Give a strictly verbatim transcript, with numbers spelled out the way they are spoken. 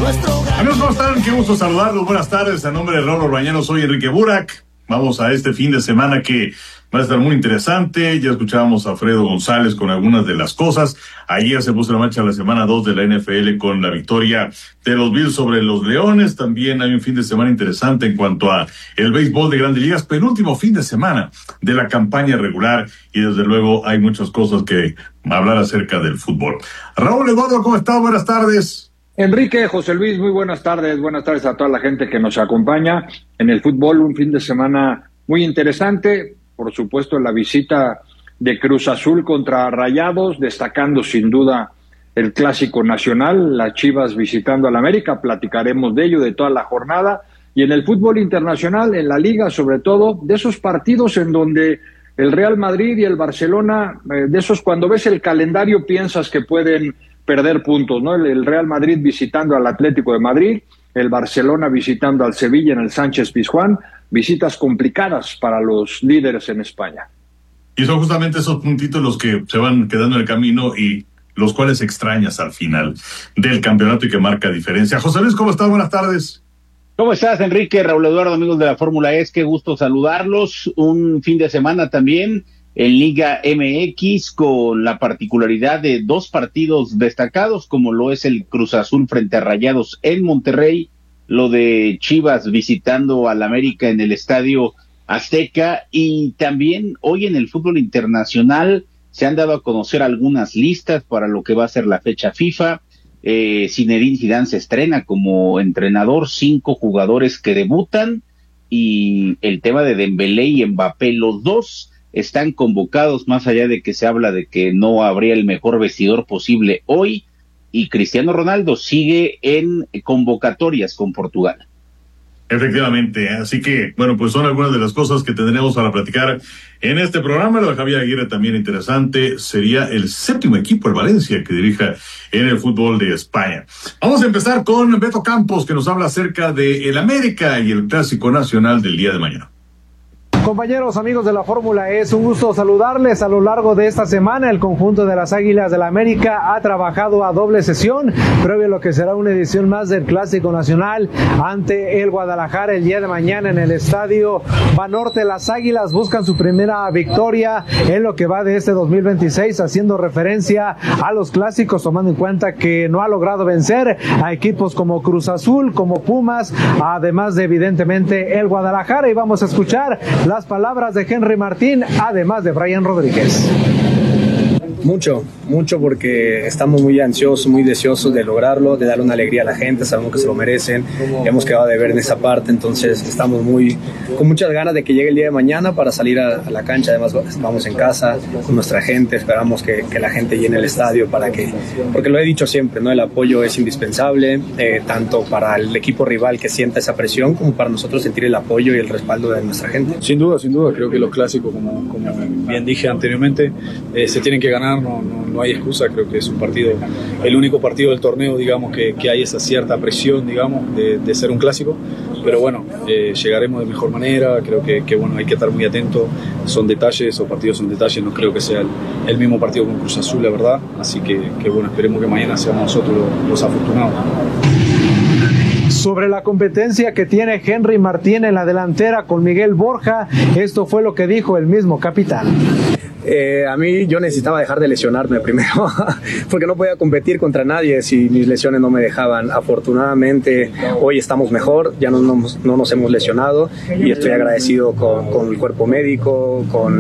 Amigos, ¿cómo están? Qué gusto saludarlos. Buenas tardes. En nombre de Raúl Orbañanos, soy Enrique Burak. Vamos a este fin de semana que va a estar muy interesante. Ya escuchábamos a Fredo González con algunas de las cosas. Ayer se puso en marcha la semana dos de la N F L con la victoria de los Bills sobre los Leones. También hay un fin de semana interesante en cuanto a el béisbol de Grandes Ligas. Penúltimo fin de semana de la campaña regular. Y desde luego hay muchas cosas que hablar acerca del fútbol. Raúl Eduardo, ¿cómo está? Buenas tardes. Enrique, José Luis, muy buenas tardes. Buenas tardes a toda la gente que nos acompaña en el fútbol. Un fin de semana muy interesante. Por supuesto, la visita de Cruz Azul contra Rayados, destacando sin duda el clásico nacional, las Chivas visitando al América. Platicaremos de ello, de toda la jornada. Y en el fútbol internacional, en la Liga, sobre todo, de esos partidos en donde el Real Madrid y el Barcelona, eh, de esos cuando ves el calendario piensas que pueden perder puntos, ¿no? El, el Real Madrid visitando al Atlético de Madrid, el Barcelona visitando al Sevilla en el Sánchez Pizjuán, visitas complicadas para los líderes en España. Y son justamente esos puntitos los que se van quedando en el camino y los cuales extrañas al final del campeonato y que marca diferencia. José Luis, ¿cómo estás? Buenas tardes. ¿Cómo estás, Enrique? Raúl Eduardo, amigos de la Fórmula E, qué gusto saludarlos. Un fin de semana también en Liga M X con la particularidad de dos partidos destacados, como lo es el Cruz Azul frente a Rayados en Monterrey, lo de Chivas visitando al América en el Estadio Azteca, y también hoy en el fútbol internacional se han dado a conocer algunas listas para lo que va a ser la fecha FIFA. Eh, Zinedine Zidane se estrena como entrenador, cinco jugadores que debutan, y el tema de Dembélé y Mbappé, los dos están convocados, más allá de que se habla de que no habría el mejor vestidor posible hoy, y Cristiano Ronaldo sigue en convocatorias con Portugal. Efectivamente, así que, bueno, pues son algunas de las cosas que tendremos para platicar en este programa. Lo de Javier Aguirre también interesante, sería el séptimo equipo, el Valencia, que dirija en el fútbol de España. Vamos a empezar con Beto Campos, que nos habla acerca de el América y el Clásico Nacional del día de mañana. Compañeros, amigos de la Fórmula E, es un gusto saludarles. A lo largo de esta semana, el conjunto de las Águilas del la América ha trabajado a doble sesión, previo a lo que será una edición más del Clásico Nacional ante el Guadalajara el día de mañana en el Estadio Banorte. Las Águilas buscan su primera victoria en lo que va de este dos mil veintiséis, haciendo referencia a los clásicos, tomando en cuenta que no ha logrado vencer a equipos como Cruz Azul, como Pumas, además de evidentemente el Guadalajara. Y vamos a escuchar las palabras de Henry Martín, además de Brian Rodríguez. Mucho, mucho porque estamos muy ansiosos, muy deseosos de lograrlo, de darle una alegría a la gente, sabemos que se lo merecen, hemos quedado de ver en esa parte, entonces estamos muy con muchas ganas de que llegue el día de mañana para salir a, a la cancha. Además vamos en casa con nuestra gente, esperamos que, que la gente llene el estadio para que, porque lo he dicho siempre, ¿no? El apoyo es indispensable, eh, tanto para el equipo rival que sienta esa presión como para nosotros sentir el apoyo y el respaldo de nuestra gente. Sin duda, sin duda, creo que los clásicos, como, como bien dije anteriormente, eh, se tienen que ganar. No, no, no hay excusa, creo que es un partido, el único partido del torneo, digamos, que, que hay esa cierta presión, digamos, de, de ser un clásico, pero bueno, eh, llegaremos de mejor manera, creo que, que bueno, hay que estar muy atentos, son detalles, esos partidos son detalles, no creo que sea el, el mismo partido con Cruz Azul, la verdad, así que, que bueno, esperemos que mañana seamos nosotros los, los afortunados. Sobre la competencia que tiene Henry Martín en la delantera con Miguel Borja, esto fue lo que dijo el mismo capitán. Eh, a mí yo necesitaba dejar de lesionarme primero porque no podía competir contra nadie si mis lesiones no me dejaban. Afortunadamente hoy estamos mejor, ya no, no, no nos hemos lesionado y estoy agradecido con, con el cuerpo médico, con